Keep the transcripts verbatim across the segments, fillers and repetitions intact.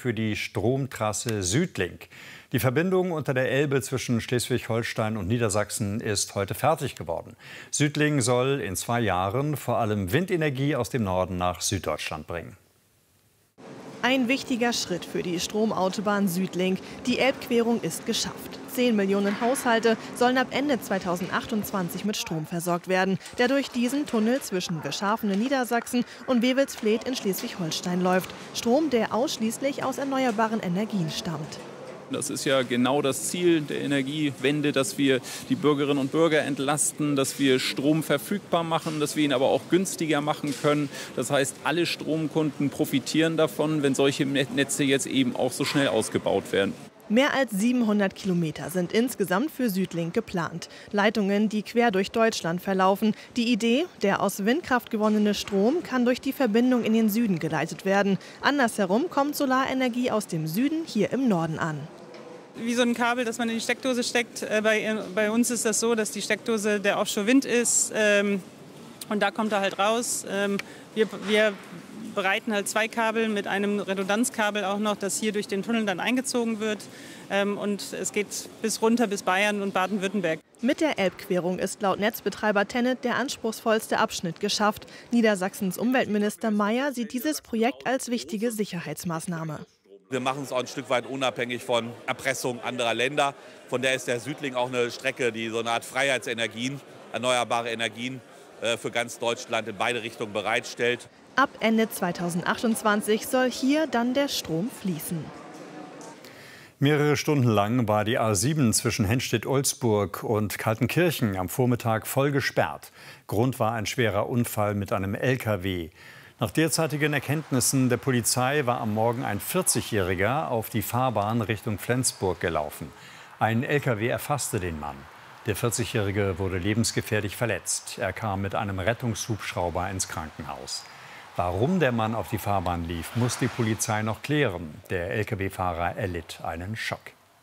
für die Stromtrasse Südlink. Die Verbindung unter der Elbe zwischen Schleswig-Holstein und Niedersachsen ist heute fertig geworden. Südlink soll in zwei Jahren vor allem Windenergie aus dem Norden nach Süddeutschland bringen. Ein wichtiger Schritt für die Stromautobahn Südlink. Die Elbquerung ist geschafft. Zehn Millionen Haushalte sollen ab Ende zweitausendachtundzwanzig mit Strom versorgt werden, der durch diesen Tunnel zwischen Geschafene in Niedersachsen und Wewelsfleth in Schleswig-Holstein läuft. Strom, der ausschließlich aus erneuerbaren Energien stammt. Das ist ja genau das Ziel der Energiewende, dass wir die Bürgerinnen und Bürger entlasten, dass wir Strom verfügbar machen, dass wir ihn aber auch günstiger machen können. Das heißt, alle Stromkunden profitieren davon, wenn solche Netze jetzt eben auch so schnell ausgebaut werden. Mehr als siebenhundert Kilometer sind insgesamt für Südlink geplant. Leitungen, die quer durch Deutschland verlaufen. Die Idee, der aus Windkraft gewonnene Strom kann durch die Verbindung in den Süden geleitet werden. Andersherum kommt Solarenergie aus dem Süden hier im Norden an. Wie so ein Kabel, das man in die Steckdose steckt. Bei, bei uns ist das so, dass die Steckdose der Offshore-Wind ist. Ähm, und da kommt er halt raus. Ähm, wir, wir bereiten halt zwei Kabel mit einem Redundanzkabel auch noch, das hier durch den Tunnel dann eingezogen wird. Ähm, und es geht bis runter bis Bayern und Baden-Württemberg. Mit der Elbquerung ist laut Netzbetreiber TenneT der anspruchsvollste Abschnitt geschafft. Niedersachsens Umweltminister Mayer sieht dieses Projekt als wichtige Sicherheitsmaßnahme. Wir machen es auch ein Stück weit unabhängig von Erpressung anderer Länder. Von der ist der Südlink auch eine Strecke, die so eine Art Freiheitsenergien, erneuerbare Energien für ganz Deutschland in beide Richtungen bereitstellt. Ab Ende zweitausendachtundzwanzig soll hier dann der Strom fließen. Mehrere Stunden lang war die A sieben zwischen Henstedt-Olsburg und Kaltenkirchen am Vormittag voll gesperrt. Grund war ein schwerer Unfall mit einem L K W. Nach derzeitigen Erkenntnissen der Polizei war am Morgen ein vierzigjähriger auf die Fahrbahn Richtung Flensburg gelaufen. Ein L K W erfasste den Mann. Der vierzigjährige wurde lebensgefährlich verletzt. Er kam mit einem Rettungshubschrauber ins Krankenhaus. Warum der Mann auf die Fahrbahn lief, muss die Polizei noch klären. Der L K W-Fahrer erlitt einen Schock.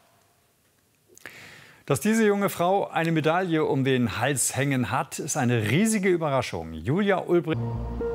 Dass diese junge Frau eine Medaille um den Hals hängen hat, ist eine riesige Überraschung. Julia Ulbricht